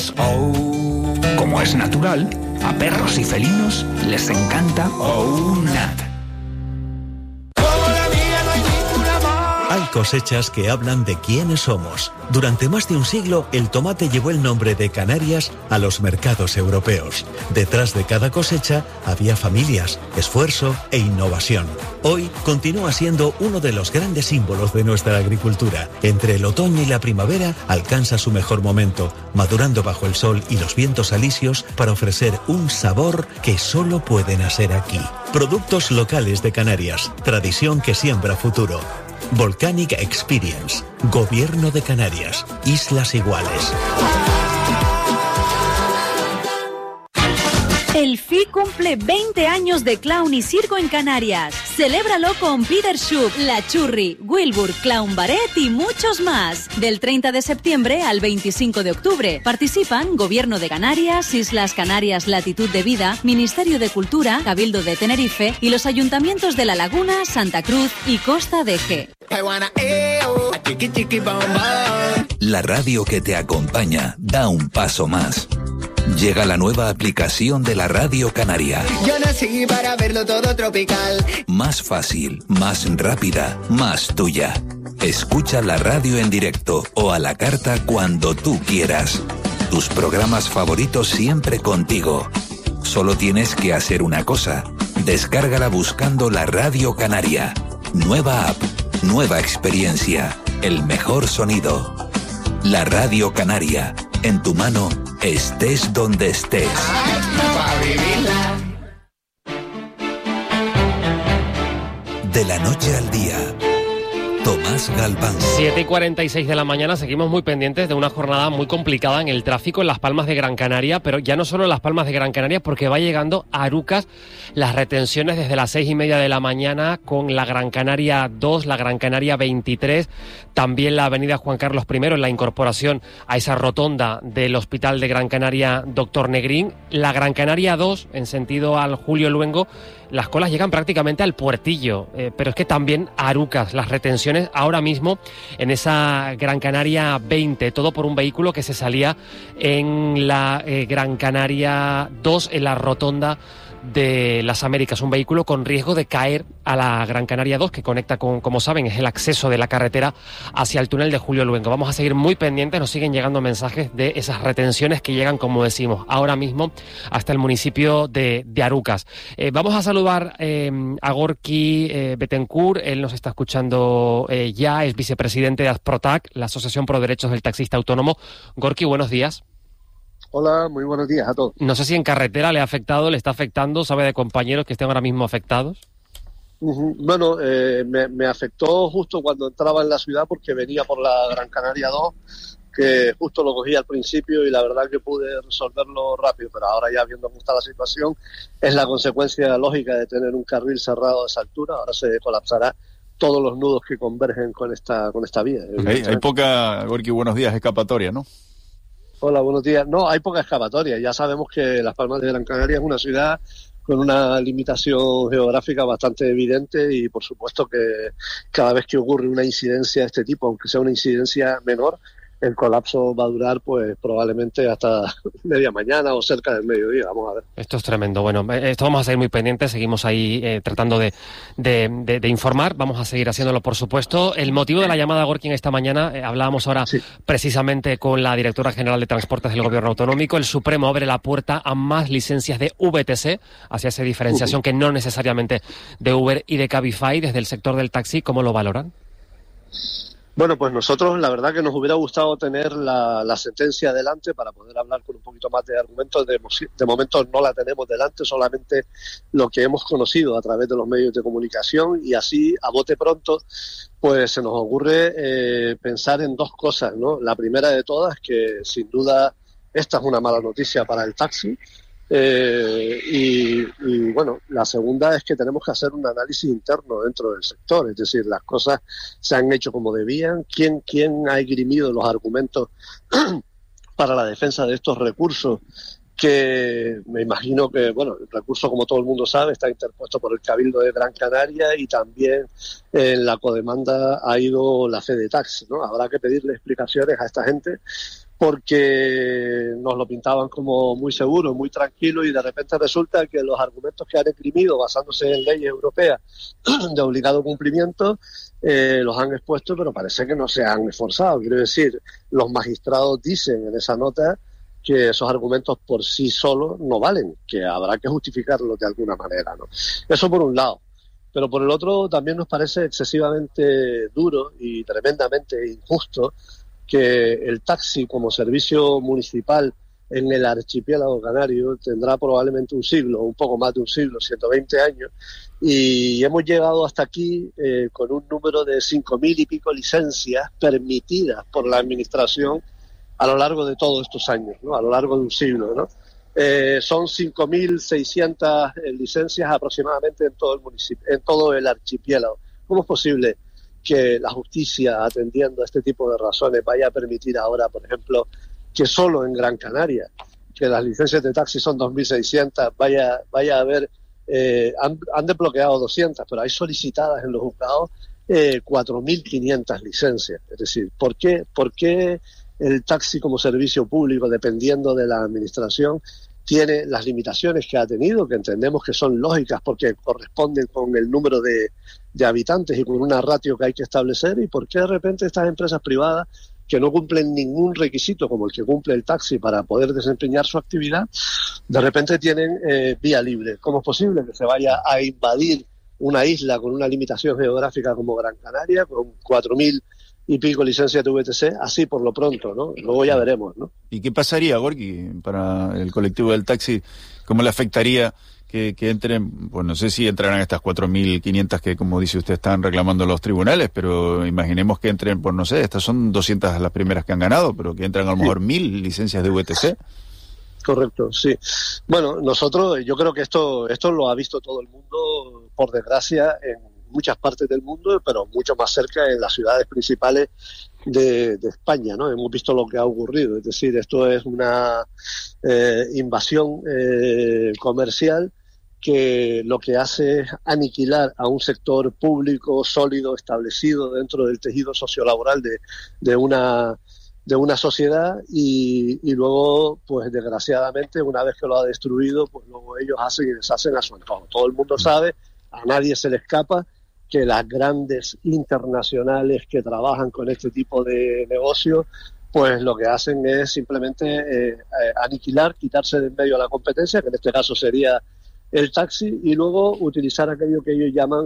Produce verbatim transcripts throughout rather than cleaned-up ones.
Oh. Como es natural, a perros y felinos les encanta Oh Nat. Hay cosechas que hablan de quiénes somos. Durante más de un siglo, el tomate llevó el nombre de Canarias a los mercados europeos. Detrás de cada cosecha había familias, esfuerzo e innovación. Hoy continúa siendo uno de los grandes símbolos de nuestra agricultura. Entre el otoño y la primavera alcanza su mejor momento, madurando bajo el sol y los vientos alisios para ofrecer un sabor que solo puede nacer aquí. Productos locales de Canarias, tradición que siembra futuro. Volcanic Experience, Gobierno de Canarias, Islas Iguales. El F I cumple veinte años de clown y circo en Canarias. Celébralo con Peter Schupp, La Churri, Wilbur, Clown Barret y muchos más. Del treinta de septiembre al veinticinco de octubre. Participan Gobierno de Canarias, Islas Canarias Latitud de Vida, Ministerio de Cultura, Cabildo de Tenerife y los ayuntamientos de La Laguna, Santa Cruz y Costa de Eje. La radio que te acompaña da un paso más. Llega la nueva aplicación de la Radio Canaria. Yo nací para verlo todo tropical. Más fácil, más rápida, más tuya. Escucha la radio en directo o a la carta cuando tú quieras. Tus programas favoritos siempre contigo. Solo tienes que hacer una cosa. Descárgala buscando la Radio Canaria. Nueva app, nueva experiencia, el mejor sonido. La Radio Canaria, en tu mano, estés donde estés. De la noche al día, Tomás Galván. siete y cuarenta y seis de la mañana, seguimos muy pendientes de una jornada muy complicada en el tráfico en Las Palmas de Gran Canaria, pero ya no solo en Las Palmas de Gran Canaria, porque va llegando a Arucas las retenciones desde las seis y media de la mañana con la Gran Canaria dos, la Gran Canaria veintitrés, también la avenida Juan Carlos primero en la incorporación a esa rotonda del Hospital de Gran Canaria Doctor Negrín, la Gran Canaria dos en sentido al Julio Luengo. Las colas llegan prácticamente al Puertillo, eh, pero es que también a Arucas, las retenciones ahora mismo en esa Gran Canaria veinte, todo por un vehículo que se salía en la eh, Gran Canaria dos, en la rotonda de las Américas, un vehículo con riesgo de caer a la Gran Canaria dos, que conecta con, como saben, es el acceso de la carretera hacia el túnel de Julio Luengo. Vamos a seguir muy pendientes, nos siguen llegando mensajes de esas retenciones que llegan, como decimos, ahora mismo hasta el municipio de, de Arucas. Eh, vamos a saludar eh, a Gorky eh, Betancourt, él nos está escuchando eh, ya, es vicepresidente de Asprotac, la Asociación Pro Derechos del Taxista Autónomo. Gorky, buenos días. Hola, muy buenos días a todos. No sé si en carretera le ha afectado, le está afectando, ¿sabe de compañeros que estén ahora mismo afectados? Uh-huh. Bueno, eh, me, me afectó justo cuando entraba en la ciudad porque venía por la Gran Canaria dos, que justo lo cogí al principio y la verdad que pude resolverlo rápido, pero ahora ya viendo cómo está la situación, es la consecuencia lógica de tener un carril cerrado a esa altura, ahora se colapsará todos los nudos que convergen con esta, con esta vía. Hay, hay poca, Gorky, buenos días, escapatoria, ¿no? Hola, buenos días. No, hay poca escapatoria. Ya sabemos que Las Palmas de Gran Canaria es una ciudad con una limitación geográfica bastante evidente y, por supuesto, que cada vez que ocurre una incidencia de este tipo, aunque sea una incidencia menor, el colapso va a durar pues probablemente hasta media mañana o cerca del mediodía. Vamos a ver. Esto es tremendo. Bueno, esto vamos a seguir muy pendientes, seguimos ahí eh, tratando de, de, de, de informar, vamos a seguir haciéndolo, por supuesto. El motivo de la llamada a Gorky esta mañana, eh, hablábamos ahora sí. precisamente con la directora general de Transportes del Gobierno Autonómico. El Supremo abre la puerta a más licencias de V T C, hacia esa diferenciación uh-huh. que no necesariamente de Uber y de Cabify. Desde el sector del taxi, ¿cómo lo valoran? Bueno, pues nosotros la verdad que nos hubiera gustado tener la, la sentencia delante para poder hablar con un poquito más de argumentos. De, de momento no la tenemos delante, solamente lo que hemos conocido a través de los medios de comunicación, y así, a bote pronto, pues se nos ocurre eh, pensar en dos cosas, ¿no? La primera de todas, que sin duda esta es una mala noticia para el taxi. Eh, y, y bueno, la segunda es que tenemos que hacer un análisis interno dentro del sector, es decir, las cosas se han hecho como debían, quién, quién ha esgrimido los argumentos para la defensa de estos recursos, que me imagino que, bueno, el recurso, como todo el mundo sabe, está interpuesto por el Cabildo de Gran Canaria, y también en la codemanda ha ido la FedeTaxi, ¿no? Habrá que pedirle explicaciones a esta gente, porque nos lo pintaban como muy seguro, muy tranquilo, y de repente resulta que los argumentos que han esgrimido basándose en leyes europeas de obligado cumplimiento eh, los han expuesto, pero parece que no se han esforzado. Quiero decir, los magistrados dicen en esa nota que esos argumentos por sí solos no valen, que habrá que justificarlos de alguna manera, ¿no? Eso por un lado. Pero por el otro también nos parece excesivamente duro y tremendamente injusto que el taxi como servicio municipal en el archipiélago canario tendrá probablemente un siglo, un poco más de un siglo, ciento veinte años, y hemos llegado hasta aquí eh, con un número de cinco mil y pico licencias permitidas por la administración a lo largo de todos estos años, ¿no? A lo largo de un siglo, ¿no? Eh, son cinco mil seiscientas eh, licencias aproximadamente en todo el municipio, en todo el archipiélago. ¿Cómo es posible que la justicia, atendiendo a este tipo de razones, vaya a permitir ahora, por ejemplo, que solo en Gran Canaria, que las licencias de taxi son dos mil seiscientas, vaya, vaya a haber, eh, han, han desbloqueado doscientas, pero hay solicitadas en los juzgados eh, cuatro mil quinientas licencias? Es decir, ¿por qué, por qué el taxi como servicio público, dependiendo de la administración, tiene las limitaciones que ha tenido, que entendemos que son lógicas porque corresponden con el número de, de habitantes y con una ratio que hay que establecer? ¿Y por qué de repente estas empresas privadas, que no cumplen ningún requisito como el que cumple el taxi para poder desempeñar su actividad, de repente tienen eh, vía libre? ¿Cómo es posible que se vaya a invadir una isla con una limitación geográfica como Gran Canaria, con cuatro mil y pico licencias de V T C, así por lo pronto, ¿no? Luego ya veremos, ¿no? ¿Y qué pasaría, Gorky, para el colectivo del taxi? ¿Cómo le afectaría que, que entren, pues no sé si entrarán estas cuatro mil quinientas que, como dice usted, están reclamando los tribunales, pero imaginemos que entren, pues no sé, estas son doscientas las primeras que han ganado, pero que entran a lo mejor mil licencias de V T C? Correcto, sí. Bueno, nosotros, yo creo que esto, esto lo ha visto todo el mundo, por desgracia, en muchas partes del mundo, pero mucho más cerca en las ciudades principales de, de España, ¿no? Hemos visto lo que ha ocurrido, es decir, esto es una eh, invasión eh, comercial que lo que hace es aniquilar a un sector público sólido, establecido dentro del tejido sociolaboral de, de una de una sociedad, y, y luego, pues desgraciadamente, una vez que lo ha destruido, pues luego ellos hacen y deshacen a su antojo. Todo el mundo sabe, a nadie se le escapa, que las grandes internacionales que trabajan con este tipo de negocios, pues lo que hacen es simplemente eh, eh, aniquilar, quitarse de en medio a la competencia, que en este caso sería el taxi, y luego utilizar aquello que ellos llaman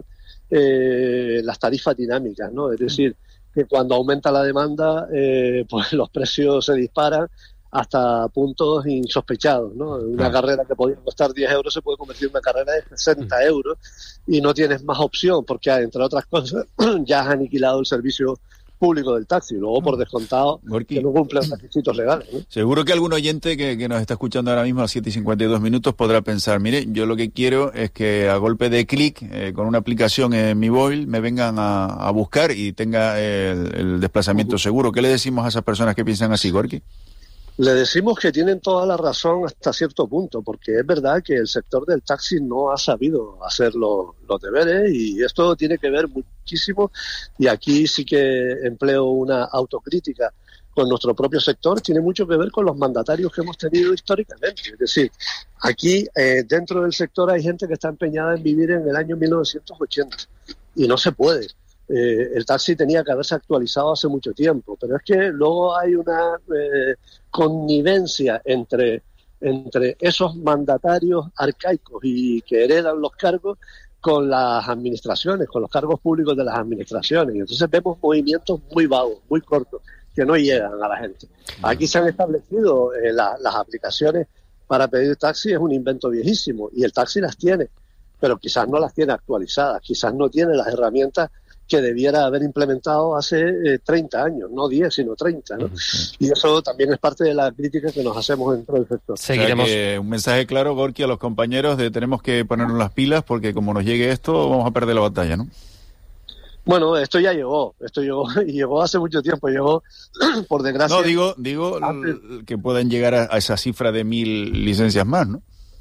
eh, las tarifas dinámicas, ¿no? Es decir, que cuando aumenta la demanda, eh, pues los precios se disparan hasta puntos insospechados, ¿no? Una carrera que podía costar diez euros se puede convertir en una carrera de sesenta euros y no tienes más opción porque, entre otras cosas, ya has aniquilado el servicio público del taxi, luego por descontado Gorky, que no cumple los requisitos legales, ¿no? Seguro que algún oyente que, que nos está escuchando ahora mismo a siete y cincuenta y dos minutos podrá pensar, mire, yo lo que quiero es que a golpe de clic, eh, con una aplicación en mi móvil, me vengan a, a buscar y tenga el, el desplazamiento uh-huh. seguro. ¿Qué le decimos a esas personas que piensan así, Gorky? Le decimos que tienen toda la razón hasta cierto punto, porque es verdad que el sector del taxi no ha sabido hacer los, los deberes, y esto tiene que ver muchísimo, y aquí sí que empleo una autocrítica con nuestro propio sector, tiene mucho que ver con los mandatarios que hemos tenido históricamente. Es decir, aquí eh, dentro del sector hay gente que está empeñada en vivir en el año mil novecientos ochenta, y no se puede. Eh, el taxi tenía que haberse actualizado hace mucho tiempo, pero es que luego hay una eh, connivencia entre, entre esos mandatarios arcaicos y que heredan los cargos con las administraciones, con los cargos públicos de las administraciones, y entonces vemos movimientos muy vagos, muy cortos, que no llegan a la gente. Aquí se han establecido eh, la, las aplicaciones para pedir taxi, es un invento viejísimo, y el taxi las tiene, pero quizás no las tiene actualizadas, quizás no tiene las herramientas que debiera haber implementado hace eh, treinta años, no diez, sino treinta, ¿no? Sí. Y eso también es parte de la crítica que nos hacemos dentro del sector. Seguiremos. O sea que un mensaje claro, Gorky, a los compañeros de tenemos que ponernos las pilas porque como nos llegue esto, vamos a perder la batalla, ¿no? Bueno, esto ya llegó, esto llegó y llegó hace mucho tiempo, llegó por desgracia. No, digo, digo antes, que puedan llegar a, a esa cifra de mil licencias más, ¿no?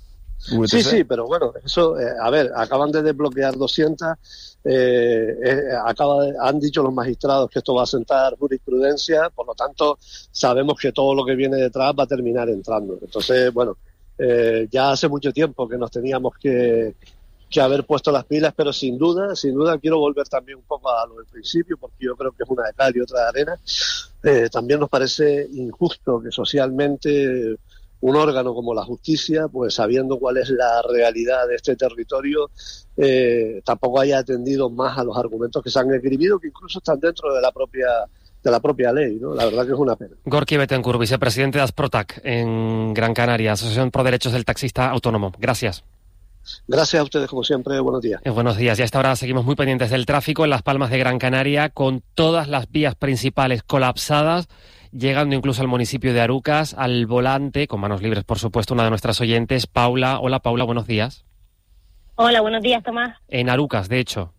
Sí, sí, pero bueno, eso, eh, a ver, acaban de desbloquear doscientas, eh, eh, acaba de, han dicho los magistrados que esto va a sentar jurisprudencia, por lo tanto, sabemos que todo lo que viene detrás va a terminar entrando. Entonces, bueno, eh, ya hace mucho tiempo que nos teníamos que, que haber puesto las pilas, pero sin duda, sin duda quiero volver también un poco a lo del principio, porque yo creo que es una de cal y otra de arena. Eh, también nos parece injusto que socialmente un órgano como la justicia, pues sabiendo cuál es la realidad de este territorio, eh, tampoco haya atendido más a los argumentos que se han esgrimido, que incluso están dentro de la propia de la propia ley, ¿no? La verdad que es una pena. Gorky Betancourt, vicepresidente de Asprotac en Gran Canaria, Asociación Pro Derechos del Taxista Autónomo. Gracias. Gracias a ustedes, como siempre. Buenos días. Eh, buenos días. Y a esta hora seguimos muy pendientes del tráfico en Las Palmas de Gran Canaria, con todas las vías principales colapsadas, llegando incluso al municipio de Arucas, al volante, con manos libres, por supuesto, una de nuestras oyentes, Paula. Hola, Paula, buenos días. Hola, buenos días, Tomás. En Arucas, de hecho.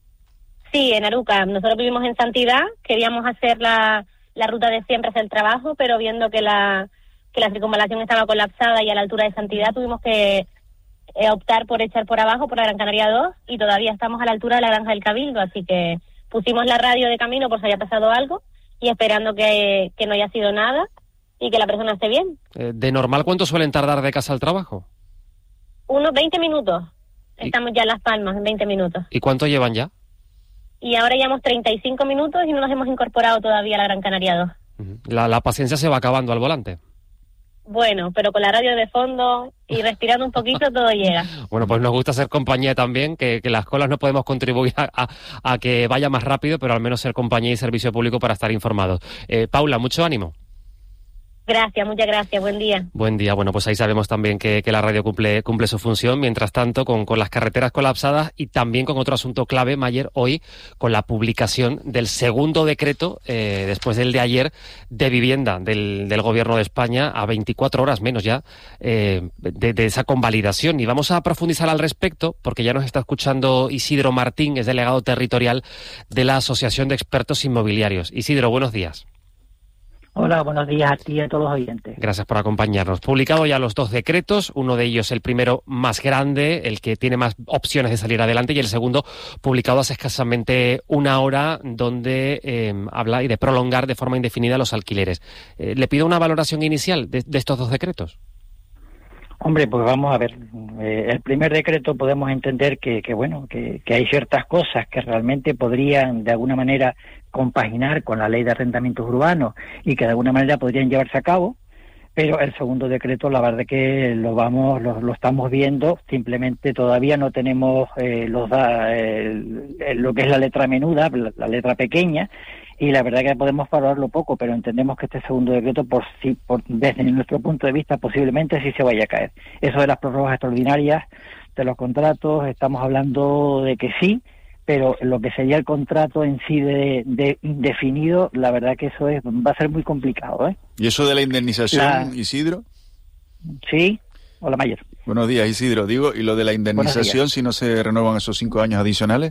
Sí, en Arucas. Nosotros vivimos en Santidad, queríamos hacer la, la ruta de siempre hacia el trabajo, pero viendo que la, que la circunvalación estaba colapsada y a la altura de Santidad, tuvimos que eh, optar por echar por abajo, por la Gran Canaria dos, y todavía estamos a la altura de la Granja del Cabildo, así que pusimos la radio de camino por si haya pasado algo, y esperando que, que no haya sido nada y que la persona esté bien. Eh, ¿De normal cuánto suelen tardar de casa al trabajo? Unos veinte minutos. ¿Y? Estamos ya en Las Palmas, en veinte minutos. ¿Y cuánto llevan ya? Y ahora llevamos treinta y cinco minutos y no nos hemos incorporado todavía a la Gran Canaria dos. La, la paciencia se va acabando al volante. Bueno, pero con la radio de fondo y respirando un poquito todo llega. Bueno, pues nos gusta ser compañía también, que, que las colas no podemos contribuir a, a, a que vaya más rápido, pero al menos ser compañía y servicio público para estar informados. Eh, Paula, mucho ánimo. Gracias, muchas gracias, buen día. Buen día, bueno, pues ahí sabemos también que, que la radio cumple cumple su función, mientras tanto con, con las carreteras colapsadas y también con otro asunto clave, Mayer, hoy con la publicación del segundo decreto, eh, después del de ayer, de vivienda del, del Gobierno de España, a veinticuatro horas menos ya eh, de, de esa convalidación. Y vamos a profundizar al respecto, porque ya nos está escuchando Isidro Martín, es delegado territorial de la Asociación de Expertos Inmobiliarios. Isidro, buenos días. Hola, buenos días a ti y a todos los oyentes. Gracias por acompañarnos. Publicado ya los dos decretos, uno de ellos el primero más grande, el que tiene más opciones de salir adelante, y el segundo publicado hace escasamente una hora, donde eh, habla y de prolongar de forma indefinida los alquileres. Eh, ¿Le pido una valoración inicial de, de estos dos decretos? Hombre, pues vamos a ver. Eh, el primer decreto podemos entender que, que bueno, que, que hay ciertas cosas que realmente podrían de alguna manera compaginar con la ley de arrendamientos urbanos y que de alguna manera podrían llevarse a cabo, pero el segundo decreto la verdad que lo vamos lo, lo estamos viendo, simplemente todavía no tenemos eh, los da, el, el, lo que es la letra menuda, la, la letra pequeña, y la verdad que podemos valorarlo poco, pero entendemos que este segundo decreto, por sí, por, desde nuestro punto de vista, posiblemente sí se vaya a caer. Eso de las prórrogas extraordinarias de los contratos, estamos hablando de que sí, pero lo que sería el contrato en sí de, de indefinido, la verdad que eso es va a ser muy complicado, ¿eh? ¿Y eso de la indemnización, la... Isidro? Sí, hola Mayer. Buenos días, Isidro. Digo, ¿y lo de la indemnización si no se renuevan esos cinco años adicionales?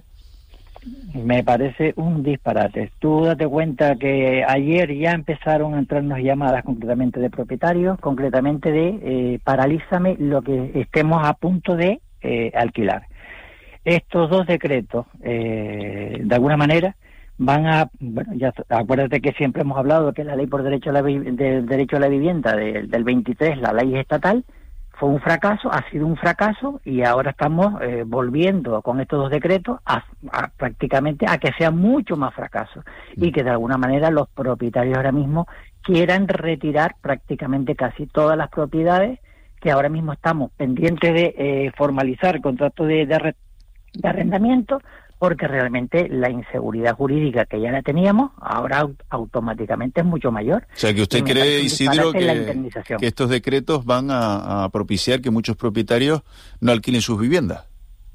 Me parece un disparate. Tú date cuenta que ayer ya empezaron a entrarnos llamadas concretamente de propietarios, concretamente de eh, paralízame lo que estemos a punto de eh, alquilar. Estos dos decretos, eh, de alguna manera, van a, bueno, ya acuérdate que siempre hemos hablado que la ley por derecho a la, del derecho a la vivienda de, del veintitrés, la ley estatal, fue un fracaso, ha sido un fracaso, y ahora estamos eh, volviendo con estos dos decretos a, a prácticamente a que sea mucho más fracaso y que de alguna manera los propietarios ahora mismo quieran retirar prácticamente casi todas las propiedades que ahora mismo estamos pendientes de eh, formalizar contratos de, de, de arrendamiento, porque realmente la inseguridad jurídica que ya la teníamos, ahora automáticamente es mucho mayor. O sea, que usted cree, Isidro, que, que estos decretos van a, a propiciar que muchos propietarios no alquilen sus viviendas.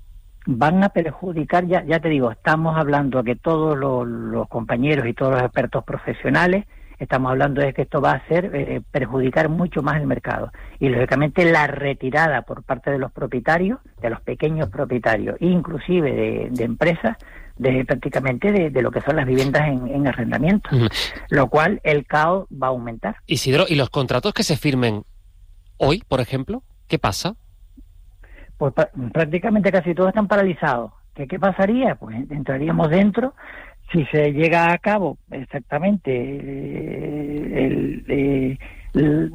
Van a perjudicar, ya, ya te digo, estamos hablando que todos los, los compañeros y todos los expertos profesionales, estamos hablando de que esto va a hacer eh, perjudicar mucho más el mercado. Y lógicamente la retirada por parte de los propietarios, de los pequeños propietarios, inclusive de, de empresas, de prácticamente de, de lo que son las viviendas en, en arrendamiento, uh-huh. Lo cual el caos va a aumentar. Isidro, ¿y los contratos que se firmen hoy, por ejemplo? ¿Qué pasa? pues prácticamente casi todos están paralizados. ¿Qué, qué pasaría? Pues entraríamos dentro. Si se llega a cabo exactamente eh, el, eh, el,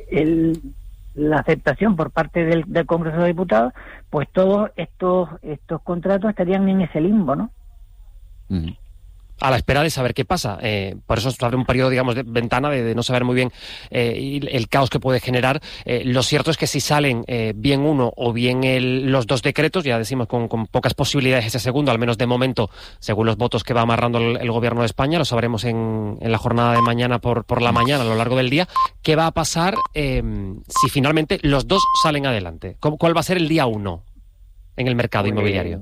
el, la aceptación por parte del, del Congreso de Diputados, pues todos estos estos contratos estarían en ese limbo, ¿no? Uh-huh. A la espera de saber qué pasa. Eh, por eso se abre un periodo, digamos, de ventana de, de no saber muy bien eh, el caos que puede generar. Eh, lo cierto es que si salen eh, bien uno o bien el, los dos decretos, ya decimos con, con pocas posibilidades ese segundo, al menos de momento, según los votos que va amarrando el, el Gobierno de España, lo sabremos en, en la jornada de mañana por, por la mañana, a lo largo del día. ¿Qué va a pasar eh, si finalmente los dos salen adelante? ¿Cuál va a ser el día uno en el mercado pues, inmobiliario?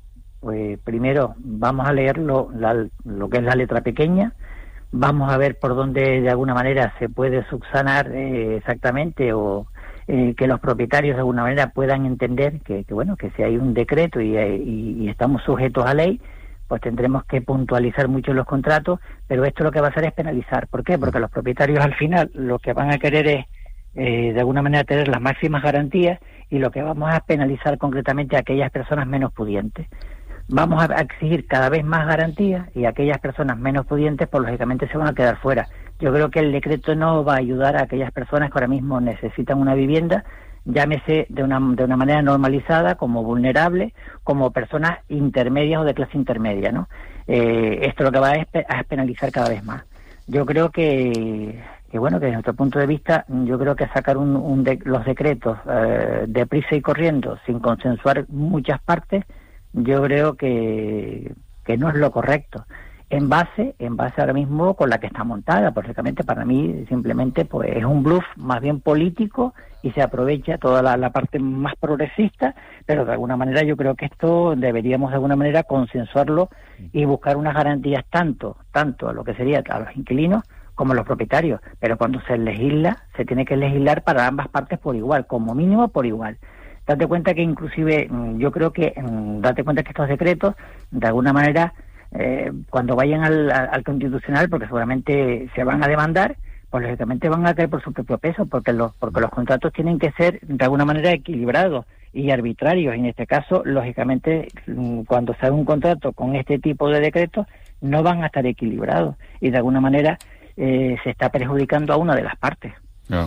Pues primero vamos a leer lo, la, lo que es la letra pequeña, vamos a ver por dónde de alguna manera se puede subsanar eh, exactamente o eh, que los propietarios de alguna manera puedan entender que, que bueno, que si hay un decreto y, y, y estamos sujetos a ley, pues tendremos que puntualizar mucho los contratos, pero esto lo que va a hacer es penalizar. ¿Por qué? Porque los propietarios al final lo que van a querer es eh, de alguna manera tener las máximas garantías y lo que vamos a penalizar concretamente a aquellas personas menos pudientes. Vamos a exigir cada vez más garantías y aquellas personas menos pudientes, pues lógicamente se van a quedar fuera. Yo creo que el decreto no va a ayudar a aquellas personas que ahora mismo necesitan una vivienda, llámese de una, de una manera normalizada, como vulnerable, como personas intermedias o de clase intermedia, ¿no? Eh, esto lo que va a es, a penalizar cada vez más. Yo creo que, que bueno, que desde nuestro punto de vista, yo creo que sacar un, un de, los decretos eh, deprisa y corriendo, sin consensuar muchas partes, yo creo que, que no es lo correcto. En base, en base ahora mismo con la que está montada, perfectamente para mí simplemente pues es un bluff más bien político y se aprovecha toda la, la parte más progresista, pero de alguna manera yo creo que esto deberíamos de alguna manera consensuarlo y buscar unas garantías tanto, tanto a lo que sería a los inquilinos como a los propietarios, pero cuando se legisla, se tiene que legislar para ambas partes por igual, como mínimo por igual. Date cuenta que inclusive, yo creo que, date cuenta que estos decretos, de alguna manera, eh, cuando vayan al, al Constitucional, porque seguramente se van a demandar, pues lógicamente van a caer por su propio peso, porque los, porque los contratos tienen que ser de alguna manera equilibrados y arbitrarios. Y en este caso, lógicamente, cuando se haga un contrato con este tipo de decretos, no van a estar equilibrados. Y de alguna manera eh, se está perjudicando a una de las partes. No.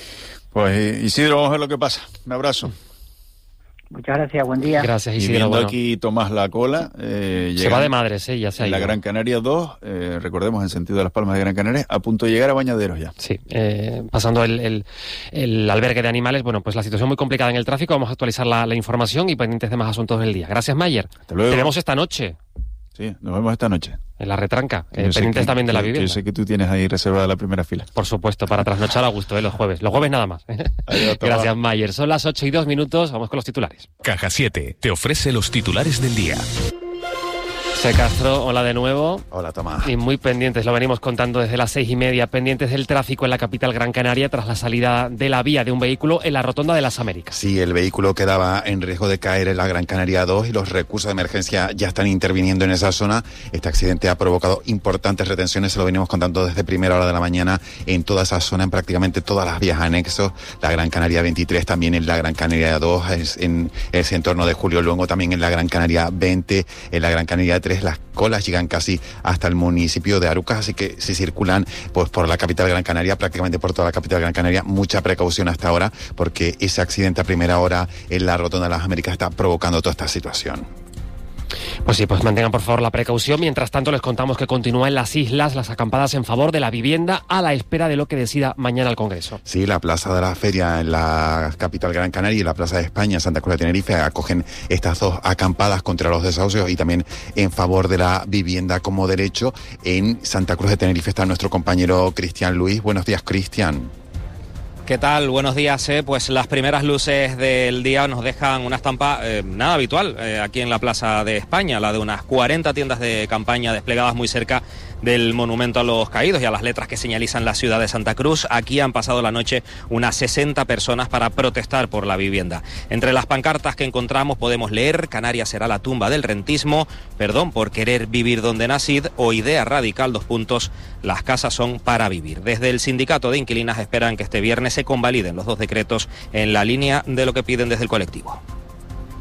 Pues Isidro, vamos a ver lo que pasa. Un abrazo. Muchas gracias, buen día. Gracias, Isidro. Y viendo bueno. aquí Tomás la cola. Eh, se va de madres, ¿eh? Ya se ha ido. La Gran Canaria dos, eh, recordemos en sentido de Las Palmas de Gran Canaria, a punto de llegar a Bañaderos ya. Sí, eh, pasando el, el, el albergue de animales, bueno, pues la situación muy complicada en el tráfico, vamos a actualizar la, la información y pendientes de más asuntos del día. Gracias, Mayer. Hasta luego. Tenemos esta noche. Sí, nos vemos esta noche. En la retranca, eh, sé pendientes que, también de la que, vivienda. Yo sé que tú tienes ahí reservada la primera fila. Por supuesto, para trasnochar a gusto, ¿eh? Los jueves. Los jueves nada más. Adiós, gracias, Mayer. Son las ocho y dos minutos, vamos con los titulares. Caja siete te ofrece los titulares del día. José Castro, hola de nuevo. Hola, Tomás. Y muy pendientes, lo venimos contando desde las seis y media, pendientes del tráfico en la capital Gran Canaria tras la salida de la vía de un vehículo en la rotonda de las Américas. Sí, el vehículo quedaba en riesgo de caer en la Gran Canaria dos y los recursos de emergencia ya están interviniendo en esa zona. Este accidente ha provocado importantes retenciones, se lo venimos contando desde primera hora de la mañana en toda esa zona, en prácticamente todas las vías anexos. La Gran Canaria veintitrés, también en la Gran Canaria dos, en ese entorno de Julio Luengo, también en la Gran Canaria veinte, en la Gran Canaria tres. Las colas llegan casi hasta el municipio de Arucas, así que si circulan pues por la capital Gran Canaria, prácticamente por toda la capital Gran Canaria, mucha precaución hasta ahora, porque ese accidente a primera hora en la rotonda de las Américas está provocando toda esta situación. Pues sí, pues mantengan por favor la precaución. Mientras tanto les contamos que continúan en las islas las acampadas en favor de la vivienda a la espera de lo que decida mañana el Congreso. Sí, la Plaza de la Feria en la capital Gran Canaria y la Plaza de España en Santa Cruz de Tenerife acogen estas dos acampadas contra los desahucios y también en favor de la vivienda como derecho. En Santa Cruz de Tenerife está nuestro compañero Cristian Luis. Buenos días, Cristian. ¿Qué tal? Buenos días. Eh. Pues las primeras luces del día nos dejan una estampa eh, nada habitual eh, aquí en la Plaza de España, la de unas cuarenta tiendas de campaña desplegadas muy cerca del Monumento a los Caídos y a las letras que señalizan la ciudad de Santa Cruz. Aquí han pasado la noche unas sesenta personas para protestar por la vivienda. Entre las pancartas que encontramos podemos leer: Canarias será la tumba del rentismo, perdón por querer vivir donde nacid, o idea radical, dos puntos, las casas son para vivir. Desde el sindicato de inquilinas esperan que este viernes se convaliden los dos decretos en la línea de lo que piden desde el colectivo.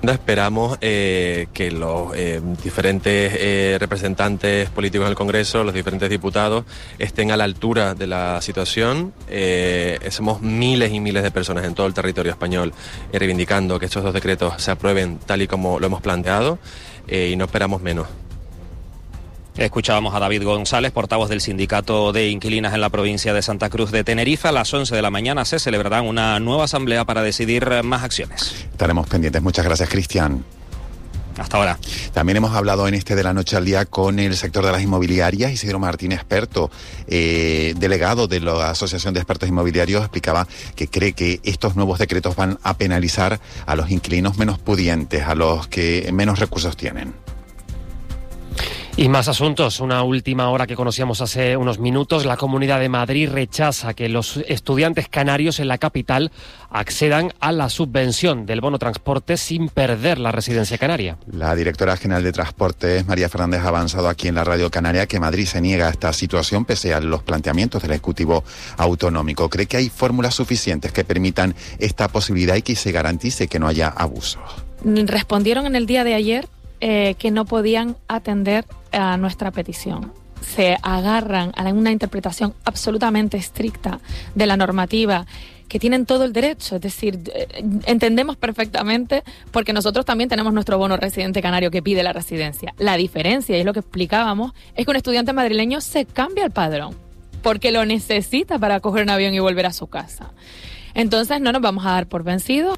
Esperamos eh, que los eh, diferentes eh, representantes políticos del Congreso, los diferentes diputados, estén a la altura de la situación. Eh, somos miles y miles de personas en todo el territorio español eh, reivindicando que estos dos decretos se aprueben tal y como lo hemos planteado eh, y no esperamos menos. Escuchábamos a David González, portavoz del Sindicato de Inquilinas en la provincia de Santa Cruz de Tenerife. A las once de la mañana se celebrará una nueva asamblea para decidir más acciones. Estaremos pendientes. Muchas gracias, Cristian. Hasta ahora. También hemos hablado en este de la noche al día con el sector de las inmobiliarias. Isidro Martín, experto, eh, delegado de la Asociación de Expertos Inmobiliarios, explicaba que cree que estos nuevos decretos van a penalizar a los inquilinos menos pudientes, a los que menos recursos tienen. Y más asuntos. Una última hora que conocíamos hace unos minutos. La Comunidad de Madrid rechaza que los estudiantes canarios en la capital accedan a la subvención del bono transporte sin perder la residencia canaria. La directora general de Transportes, María Fernández, ha avanzado aquí en la Radio Canaria que Madrid se niega a esta situación pese a los planteamientos del Ejecutivo Autonómico. Cree que hay fórmulas suficientes que permitan esta posibilidad y que se garantice que no haya abusos. Respondieron en el día de ayer eh, que no podían atender a nuestra petición. Se agarran a una interpretación absolutamente estricta de la normativa, que tienen todo el derecho, es decir, entendemos perfectamente, porque nosotros también tenemos nuestro bono residente canario que pide la residencia. La diferencia, y es lo que explicábamos, es que un estudiante madrileño se cambia el padrón, porque lo necesita para coger un avión y volver a su casa. Entonces no nos vamos a dar por vencidos.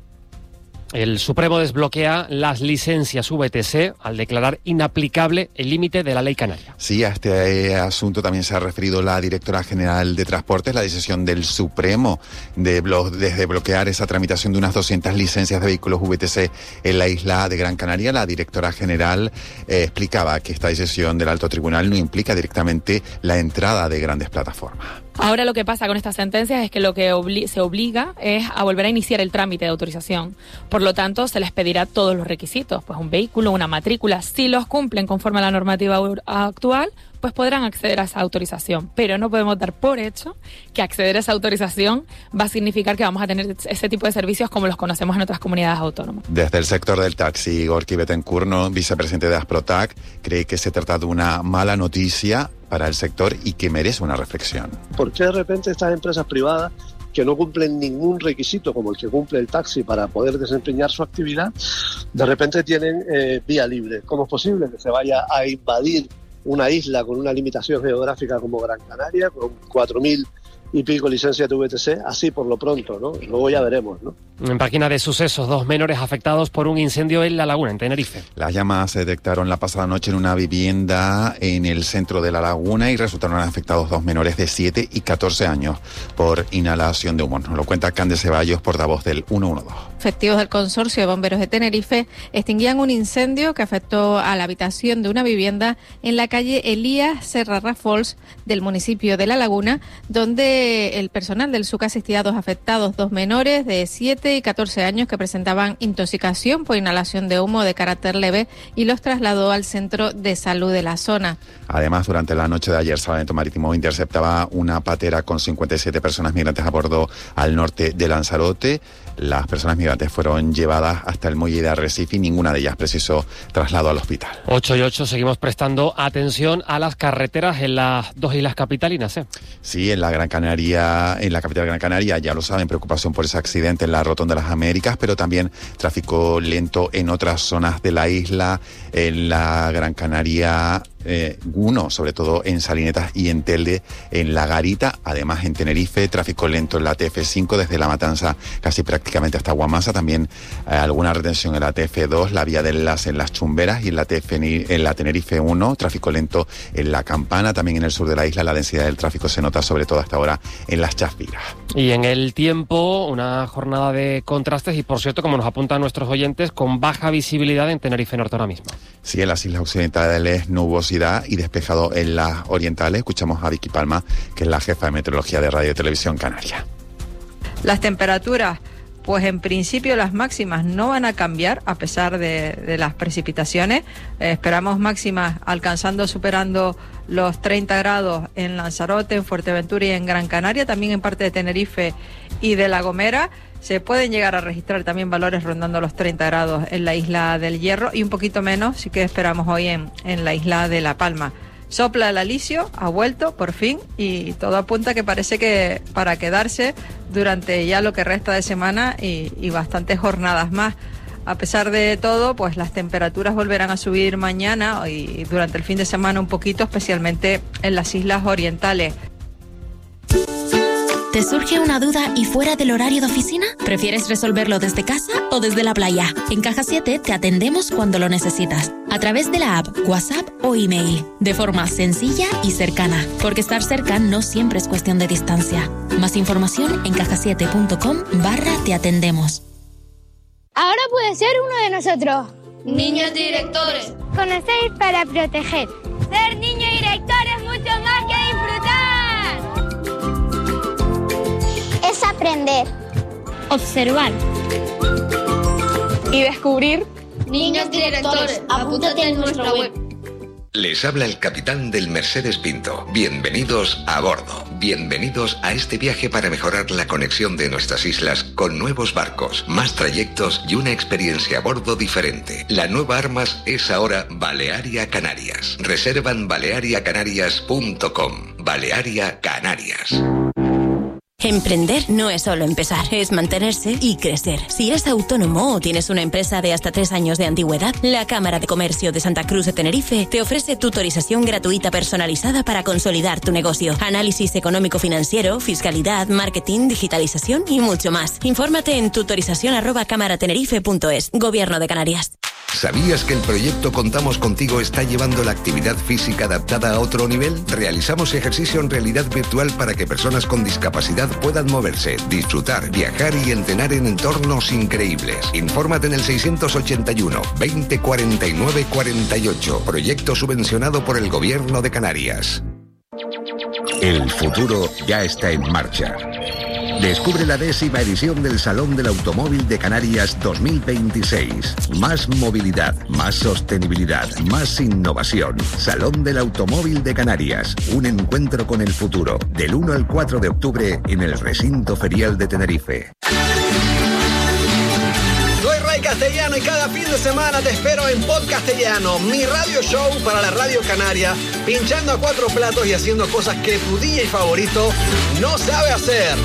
El Supremo desbloquea las licencias V T C al declarar inaplicable el límite de la ley canaria. Sí, a este asunto también se ha referido la directora general de Transportes, la decisión del Supremo de desbloquear esa tramitación de unas doscientas licencias de vehículos V T C en la isla de Gran Canaria. La directora general eh, explicaba que esta decisión del Alto Tribunal no implica directamente la entrada de grandes plataformas. Ahora lo que pasa con estas sentencias es que lo que obli- se obliga es a volver a iniciar el trámite de autorización. Por lo tanto, se les pedirá todos los requisitos, pues un vehículo, una matrícula. Si los cumplen conforme a la normativa actual, pues podrán acceder a esa autorización. Pero no podemos dar por hecho que acceder a esa autorización va a significar que vamos a tener ese tipo de servicios como los conocemos en otras comunidades autónomas. Desde el sector del taxi, Gorky Betancourt, vicepresidente de Asprotac, cree que se trata de una mala noticia para el sector y que merece una reflexión. ¿Por qué de repente estas empresas privadas que no cumplen ningún requisito como el que cumple el taxi para poder desempeñar su actividad, de repente tienen eh, vía libre? ¿Cómo es posible que se vaya a invadir una isla con una limitación geográfica como Gran Canaria, con cuatro mil y pico licencias de V T C, así por lo pronto, ¿no? Luego ya veremos, ¿no? En página de sucesos, dos menores afectados por un incendio en La Laguna, en Tenerife. Las llamas se detectaron la pasada noche en una vivienda en el centro de La Laguna y resultaron afectados dos menores de siete y catorce años por inhalación de humo. Nos lo cuenta Cande Ceballos, portavoz del ciento doce. Efectivos del Consorcio de Bomberos de Tenerife extinguían un incendio que afectó a la habitación de una vivienda en la calle Elías Serra Rafols del municipio de La Laguna, donde el personal del S U C asistía a dos afectados, dos menores de siete y catorce años que presentaban intoxicación por inhalación de humo de carácter leve y los trasladó al centro de salud de la zona. Además, durante la noche de ayer, Salvamento Marítimo interceptaba una patera con cincuenta y siete personas migrantes a bordo al norte de Lanzarote. Las personas migrantes fueron llevadas hasta el muelle de Arrecife y ninguna de ellas precisó traslado al hospital. ocho y ocho, seguimos prestando atención a las carreteras en las dos islas capitalinas, ¿eh? Sí, en la Gran Canaria, en la capital de Gran Canaria, ya lo saben, preocupación por ese accidente en la Rotonda de las Américas, pero también tráfico lento en otras zonas de la isla, en la Gran Canaria eh, uno, sobre todo en Salinetas y en Telde, en La Garita, además en Tenerife, tráfico lento en la T F cinco desde La Matanza casi prácticamente hasta Guamasa, también eh, alguna retención en la T F dos, la vía de enlace en Las Chumberas y en la, T F, en la Tenerife uno, tráfico lento en La Campana, también en el sur de la isla la densidad del tráfico se nota sobre todo hasta ahora en Las Chaspiras. Y en el tiempo, una jornada de contrastes y, por cierto, como nos apuntan nuestros oyentes, con baja visibilidad en Tenerife Norte ahora mismo. Sí, en las islas occidentales nubosidad y despejado en las orientales. Escuchamos a Vicky Palma, que es la jefa de meteorología de Radio y Televisión Canaria. Las temperaturas, pues en principio las máximas no van a cambiar a pesar de, de las precipitaciones. Eh, esperamos máximas alcanzando, superando los treinta grados en Lanzarote, en Fuerteventura y en Gran Canaria, también en parte de Tenerife y de La Gomera. Se pueden llegar a registrar también valores rondando los treinta grados en la isla del Hierro y un poquito menos, sí que esperamos hoy en, en la isla de La Palma. Sopla el alisio, ha vuelto por fin y todo apunta que parece que para quedarse durante ya lo que resta de semana y, y bastantes jornadas más. A pesar de todo, pues las temperaturas volverán a subir mañana y durante el fin de semana un poquito, especialmente en las islas orientales. ¿Te surge una duda y fuera del horario de oficina? ¿Prefieres resolverlo desde casa o desde la playa? En Caja siete te atendemos cuando lo necesitas, a través de la app, WhatsApp o email, de forma sencilla y cercana, porque estar cerca no siempre es cuestión de distancia. Más información en caja siete punto com barra te atendemos. Ahora puede ser uno de nosotros. Niños directores. Conocer para proteger. Ser niño director es mucho más que disfrutar. Es aprender. Observar. Y descubrir. Niños directores, apúntate en nuestra web. Les habla el capitán del Mercedes Pinto. Bienvenidos a bordo. Bienvenidos a este viaje para mejorar la conexión de nuestras islas con nuevos barcos, más trayectos y una experiencia a bordo diferente. La nueva Armas es ahora Balearia Canarias. Reserva en balearia canarias punto com. Balearia Canarias. Emprender no es solo empezar, es mantenerse y crecer. Si eres autónomo o tienes una empresa de hasta tres años de antigüedad, la Cámara de Comercio de Santa Cruz de Tenerife te ofrece tutorización gratuita personalizada para consolidar tu negocio. Análisis económico-financiero, fiscalidad, marketing, digitalización y mucho más. Infórmate en tutorización arroba cámaratenerife punto es. Gobierno de Canarias. ¿Sabías que el proyecto Contamos Contigo está llevando la actividad física adaptada a otro nivel? Realizamos ejercicio en realidad virtual para que personas con discapacidad puedan moverse, disfrutar, viajar y entrenar en entornos increíbles. Infórmate en el seiscientos ochenta y uno, veinte cuarenta y nueve cuarenta y ocho. Proyecto subvencionado por el Gobierno de Canarias. El futuro ya está en marcha. Descubre la décima edición del Salón del Automóvil de Canarias dos mil veintiséis. Más movilidad, más sostenibilidad, más innovación. Salón del Automóvil de Canarias. Un encuentro con el futuro. Del uno al cuatro de octubre en el Recinto Ferial de Tenerife. Soy Ray Castellano y cada fin de semana te espero en Podcastellano, mi radio show para la radio canaria, pinchando a cuatro platos y haciendo cosas que tu D J favorito no sabe hacer.